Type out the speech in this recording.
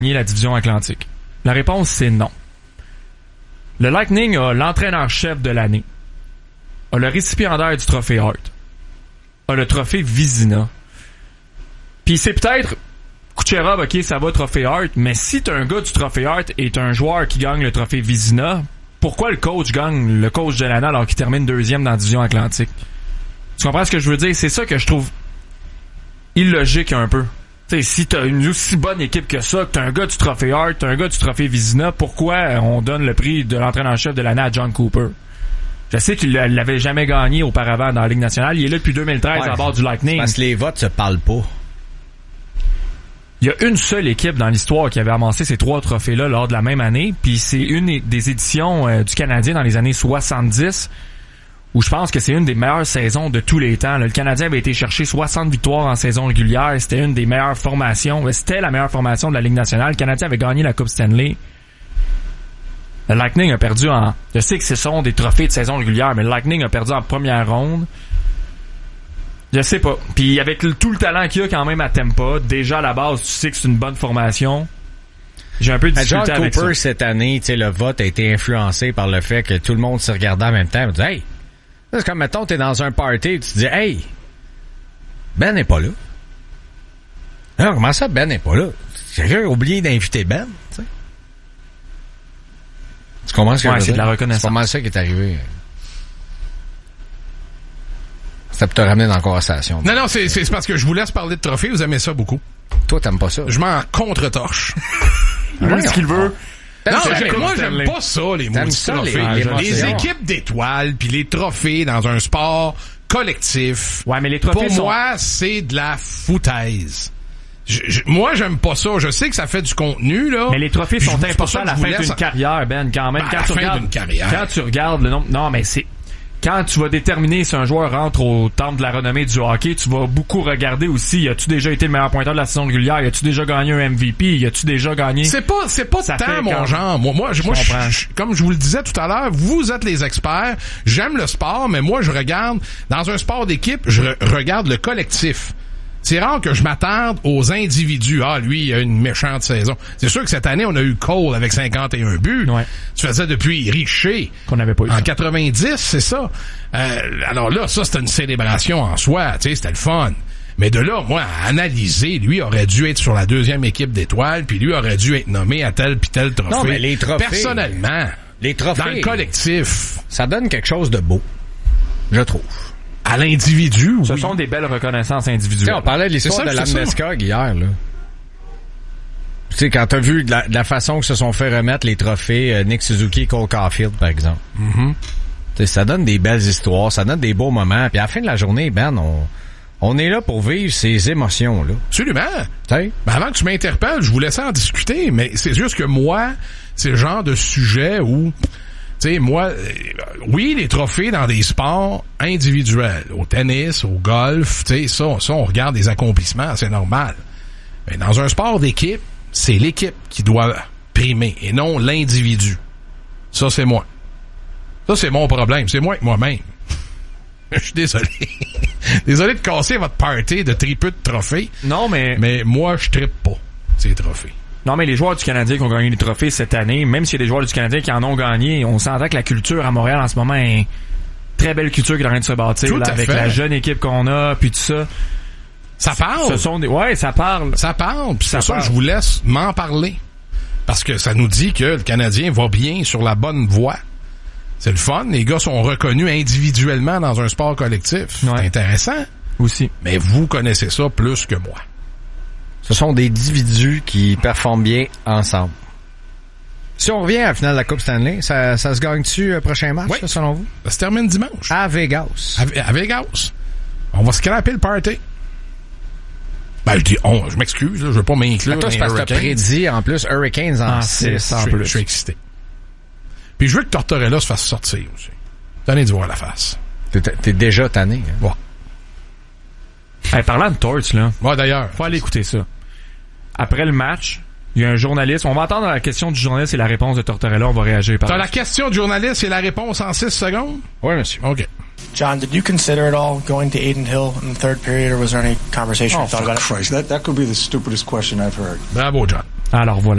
gagner la division Atlantique? La réponse, c'est non. Le Lightning a l'entraîneur-chef de l'année, a le récipiendaire du trophée Hart, a le trophée Vizina. Puis c'est peut-être Kucherov, ok, ça va trophée Hart, mais si t'as un gars du trophée Hart et t'as un joueur qui gagne le trophée Vizina, pourquoi le coach gagne le coach de l'année alors qu'il termine deuxième dans la division Atlantique? Tu comprends ce que je veux dire? C'est ça que je trouve illogique un peu. T'sais, si t'as une aussi bonne équipe que ça, que t'as un gars du trophée Hart, t'as un gars du trophée Vizina, pourquoi on donne le prix de l'entraîneur-chef de l'année à John Cooper? Je sais qu'il l'avait jamais gagné auparavant dans la Ligue nationale. Il est là depuis 2013 à bord du Lightning. Parce que les votes se parlent pas. Il y a une seule équipe dans l'histoire qui avait amassé ces 3 trophées-là lors de la même année, puis c'est une des éditions du Canadien dans les années 70, où je pense que c'est une des meilleures saisons de tous les temps. Là, le Canadien avait été chercher 60 victoires en saison régulière. C'était une des meilleures formations. C'était la meilleure formation de la Ligue nationale. Le Canadien avait gagné la Coupe Stanley. Le Lightning a perdu en... Je sais que ce sont des trophées de saison régulière, mais le Lightning a perdu en première ronde. Je sais pas. Puis avec tout le talent qu'il y a quand même à Tampa, déjà à la base, tu sais que c'est une bonne formation. J'ai un peu de difficulté avec Cooper, ça. cette année, tu sais, le vote a été influencé par le fait que tout le monde se regardait en même temps et dit « Hey! » C'est comme, mettons, t'es dans un party et tu te dis « Hey! Ben n'est pas là. » Alors, comment ça, Ben n'est pas là? Quelqu'un a oublié d'inviter Ben, tu sais. Tu comprends ce que je veux dire? C'est de la reconnaissance. C'est pas mal ça qui est arrivé. Ça peut te ramener dans la conversation. Non, c'est parce que je vous laisse parler de trophées, vous aimez ça beaucoup. Toi, t'aimes pas ça? Je m'en contre-torche. Il veut ce qu'il veut. Non, moi, j'aime pas ça, les maudits trophées. Les équipes d'étoiles, puis les trophées dans un sport collectif. Ouais, mais les trophées pour moi, c'est de la foutaise. Moi, j'aime pas ça. Je sais que ça fait du contenu, là. Mais les trophées sont importants à la fin d'une carrière, Ben, quand même. Quand tu regardes le nombre... Non, mais c'est... Quand tu vas déterminer si un joueur rentre au temple de la renommée du hockey, tu vas beaucoup regarder aussi, as-tu déjà été le meilleur pointeur de la saison régulière? As-tu déjà gagné un MVP? As-tu déjà gagné? C'est pas tant mon genre. Moi, comme je vous le disais tout à l'heure, vous êtes les experts. J'aime le sport, mais moi, je regarde, dans un sport d'équipe, je regarde le collectif. C'est rare que je m'attarde aux individus. Ah, lui, il a une méchante saison. C'est sûr que cette année, on a eu Cole avec 51 buts. Ouais. Tu faisais depuis Richer. Qu'on n'avait pas eu. En 90, c'est ça. Alors là, ça, c'était une célébration en soi. Tu sais, c'était le fun. Mais de là, moi, à analyser, lui aurait dû être sur la deuxième équipe d'étoiles, puis lui aurait dû être nommé à tel puis tel trophée. Non, mais les trophées... Personnellement, les trophées... dans le collectif... Ça donne quelque chose de beau. Je trouve. À l'individu, Ce sont des belles reconnaissances individuelles. T'sais, on parlait de l'histoire de Landeskog hier, là. Tu sais, quand t'as vu de la façon que se sont fait remettre les trophées Nick Suzuki et Cole Caulfield, par exemple. Mm-hmm. Ça donne des belles histoires, ça donne des beaux moments. Puis à la fin de la journée, Ben, on est là pour vivre ces émotions-là. Absolument. Ben, avant que tu m'interpelles, je vous laissais en discuter, mais c'est juste que moi, c'est le genre de sujet où... Tu sais, moi, oui, les trophées dans des sports individuels, au tennis, au golf, tu sais, ça, on regarde des accomplissements, c'est normal. Mais dans un sport d'équipe, c'est l'équipe qui doit primer et non l'individu. Ça, c'est moi. Ça, c'est mon problème. C'est moi avec moi-même. Je suis désolé. Désolé de casser votre party de tripeux de trophées. Non, mais... Mais moi, je trippe pas ces trophées. Non, mais les joueurs du Canadien qui ont gagné les trophées cette année, même s'il y a des joueurs du Canadien qui en ont gagné, on s'entend que la culture à Montréal en ce moment est une très belle culture qui est en train de se bâtir, là, avec la jeune équipe qu'on a, puis tout ça. Ça parle. Ce sont des... Ouais, ça parle. Ça parle, puis c'est ça que je vous laisse m'en parler. Parce que ça nous dit que le Canadien va bien sur la bonne voie. C'est le fun. Les gars sont reconnus individuellement dans un sport collectif. Ouais. C'est intéressant. Aussi. Mais vous connaissez ça plus que moi. Ce sont des individus qui performent bien ensemble. Si on revient à la finale de la Coupe Stanley, ça se gagne-tu prochain match, là, selon vous? Ça se termine dimanche. À Vegas. À Vegas. On va scraper le party. Ben, je dis je m'excuse, là, je veux pas m'inclure. Toi, c'est parce que t'as prédit, en plus, Hurricanes en 6. Je suis excité. Puis je veux que Tortorella se fasse sortir aussi. Tanné d'y voir la face. T'es déjà tanné. Hein? Ouais. Hey, parlant de Torts, là. Ouais, d'ailleurs. Faut aller écouter ça. Après le match, il y a un journaliste. On va entendre la question du journaliste et la réponse de Tortorella. On va réagir par là. T'as la question du journaliste et la réponse en 6 secondes? Oui, monsieur. OK. John, did you consider at all going to Adin Hill in the third period, or was there any conversation you thought about it? Christ, that could be the stupidest question I've heard. Bravo, John. Alors voilà.